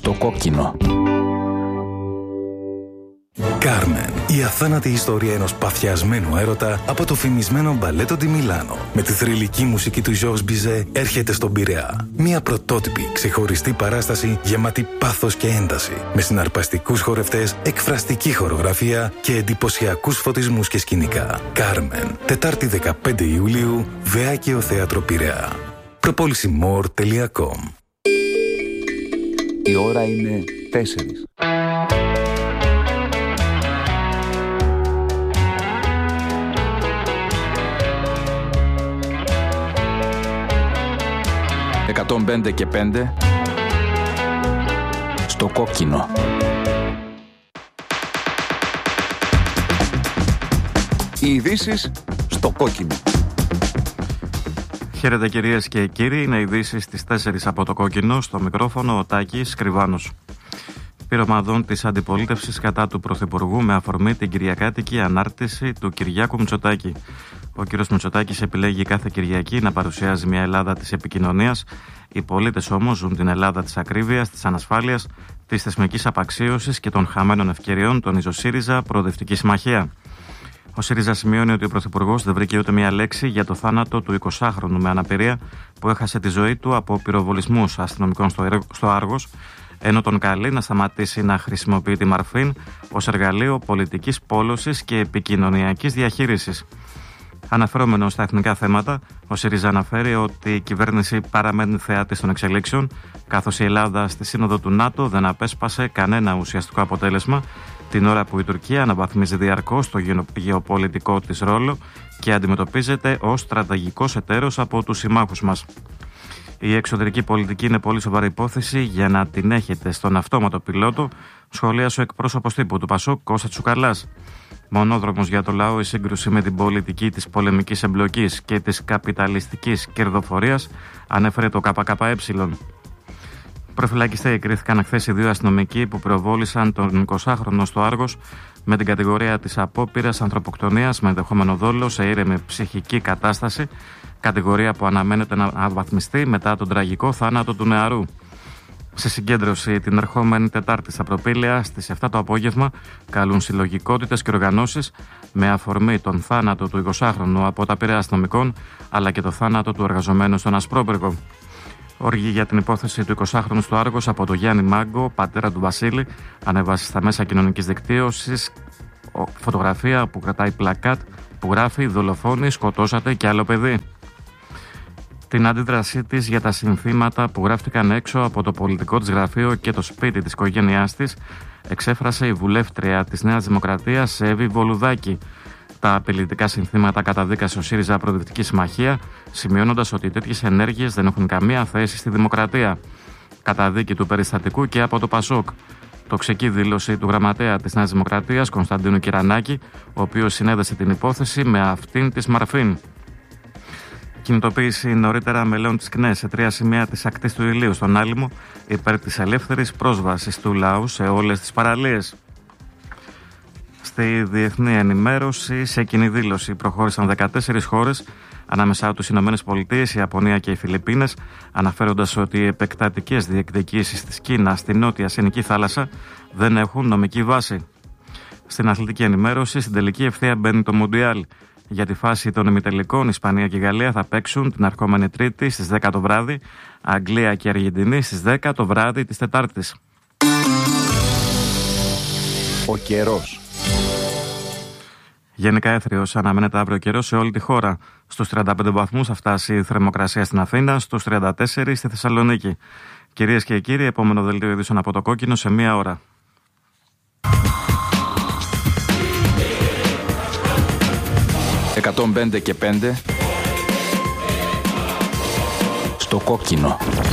Στο κόκκινο. Κάρμεν, η αθάνατη ιστορία ενός παθιασμένου έρωτα από το φημισμένο μπαλέτο Ντι Μιλάνο. Με τη θρυλική μουσική του Georges Bizet έρχεται στον Πειραιά. Μια πρωτότυπη, ξεχωριστή παράσταση γεμάτη πάθος και ένταση. Με συναρπαστικούς χορευτές, εκφραστική χορογραφία και εντυπωσιακούς φωτισμούς και σκηνικά. Κάρμεν, Τετάρτη 15 Ιουλίου, Βεάκαιο Θέατρο Πειραιά. Propolisymore.com. Η ώρα είναι 4. «105 και 5» στο κόκκινο. Οι ειδήσεις στο κόκκινο. Χαίρετε κυρίες και κύριοι, είναι ειδήσεις στις 4 από το κόκκινο, στο μικρόφωνο ο Τάκης Κρυβάνος. Πυρομαδών της αντιπολίτευσης κατά του Πρωθυπουργού με αφορμή την κυριακάτικη ανάρτηση του Κυριάκου Μητσοτάκη. Ο κ. Μητσοτάκης επιλέγει κάθε Κυριακή να παρουσιάζει μια Ελλάδα της επικοινωνίας. Οι πολίτες όμως ζουν την Ελλάδα της ακρίβειας, της ανασφάλειας, της θεσμικής απαξίωσης και των χαμένων ευκαιριών, τονίζει ο ΣΥΡΙΖΑ Προοδευτική Συμμαχία. Ο ΣΥΡΙΖΑ σημειώνει ότι ο Πρωθυπουργός δεν βρήκε ούτε μία λέξη για το θάνατο του 20χρονου με αναπηρία που έχασε τη ζωή του από πυροβολισμούς αστυνομικών στο Άργος, ενώ τον καλεί να σταματήσει να χρησιμοποιεί τη Μαρφίν ως εργαλείο πολιτικής πόλωσης και επικοινωνιακής διαχείρισης. Αναφερόμενο στα εθνικά θέματα, ο ΣΥΡΙΖΑ αναφέρει ότι η κυβέρνηση παραμένει θεάτη των εξελίξεων, καθώς η Ελλάδα στη Σύνοδο του ΝΑΤΟ δεν απέσπασε κανένα ουσιαστικό αποτέλεσμα, την ώρα που η Τουρκία αναβαθμίζει διαρκώς το γεωπολιτικό της ρόλο και αντιμετωπίζεται ως στρατηγικός εταίρος από τους συμμάχους μας. Η εξωτερική πολιτική είναι πολύ σοβαρή υπόθεση για να την έχετε στον αυτόματο πιλότο, σχολίασε ο εκπρόσωπος τύπου του ΠΑΣΟΚ Κώστα Τσουκαλάς. Μονόδρομος για το λαό η σύγκρουση με την πολιτική της πολεμικής εμπλοκής και της καπιταλιστικής κερδοφορίας, ανέφερε το ΚΚΕ. Προφυλακιστέ κρίθηκαν χθες οι 2 αστυνομικοί που πυροβόλησαν τον 20χρονο στο Άργος με την κατηγορία της απόπειρας ανθρωποκτονίας με ενδεχόμενο δόλο σε ήρεμη ψυχική κατάσταση, κατηγορία που αναμένεται να αναβαθμιστεί μετά τον τραγικό θάνατο του νεαρού. Σε συγκέντρωση την ερχόμενη Τετάρτη στα Προπήλαια στις 7 το απόγευμα καλούν συλλογικότητες και οργανώσεις με αφορμή τον θάνατο του 20χρονου από τα πυρά αστυνομικών αλλά και το θάνατο του εργαζομένου στον Ασπρόπυργο. Όργη για την υπόθεση του 20χρονου στο Άργος από τον Γιάννη Μάγκο, πατέρα του Βασίλη, ανεβάσει στα μέσα κοινωνικής δικτύωσης φωτογραφία που κρατάει πλακάτ που γράφει «Δολοφόνοι, σκοτώσατε και άλλο παιδί». Την αντίδρασή της για τα συνθήματα που γράφτηκαν έξω από το πολιτικό της γραφείο και το σπίτι της οικογένειάς της εξέφρασε η βουλεύτρια της Νέας Δημοκρατίας Εύη Βολουδάκη. Τα απειλητικά συνθήματα καταδίκασε ο ΣΥΡΙΖΑ Προοδευτική Συμμαχία, σημειώνοντας ότι τέτοιες ενέργειες δεν έχουν καμία θέση στη δημοκρατία. Καταδίκη του περιστατικού και από το ΠΑΣΟΚ. Τοξική δήλωση του γραμματέα της Νέας Δημοκρατίας Κωνσταντίνου Κυρανάκη, ο οποίος συνέδεσε την υπόθεση με αυτήν της Μαρφίν. Κινητοποίηση νωρίτερα μελών της ΚΝΕ σε 3 σημεία της ακτής του Ηλίου στον Άλυμο υπέρ της ελεύθερης πρόσβασης του λαού σε όλες τις παραλίες. Στη διεθνή ενημέρωση, σε κοινή δήλωση προχώρησαν 14 χώρες, ανάμεσά τους οι Ηνωμένες Πολιτείες, η Ιαπωνία και οι Φιλιππίνες, αναφέροντας ότι οι επεκτατικές διεκδικήσεις της Κίνας στη νότια Συνική θάλασσα δεν έχουν νομική βάση. Στην αθλητική ενημέρωση, στην τελική ευθεία μπαίνει το Μουντιάλ. Για τη φάση των ημιτελικών, η Ισπανία και η Γαλλία θα παίξουν την ερχόμενη Τρίτη στις 10 το βράδυ, Αγγλία και η Αργεντινή στις 10 το βράδυ της Τετάρτης. Ο καιρός. Γενικά έθριος αναμένεται αύριο καιρός σε όλη τη χώρα. Στους 35 βαθμούς θα φτάσει η θερμοκρασία στην Αθήνα, στους 34 στη Θεσσαλονίκη. Κυρίες και κύριοι, επόμενο δελτίο ειδήσεων από το κόκκινο σε 1 ώρα. «105 και 5» στο κόκκινο.